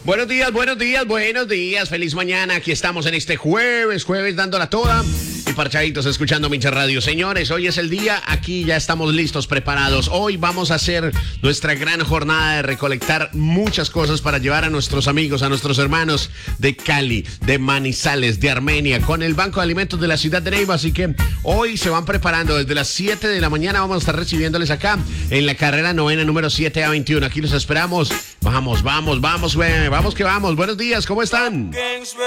Buenos días, buenos días, buenos días. Feliz mañana. Aquí estamos en este jueves dándola toda. Y parchaditos escuchando Mincha Radio. Señores, hoy es el día. Aquí ya estamos listos, preparados. Hoy vamos a hacer nuestra gran jornada de recolectar muchas cosas para llevar a nuestros amigos, a nuestros hermanos de Cali, de Manizales, de Armenia, con el Banco de Alimentos de la ciudad de Neiva. Así que hoy se van preparando. Desde las 7 de la mañana vamos a estar recibiéndoles acá en la carrera novena número 7A21. Aquí los esperamos. Vamos, güey. Vamos que vamos. Buenos días, ¿cómo están?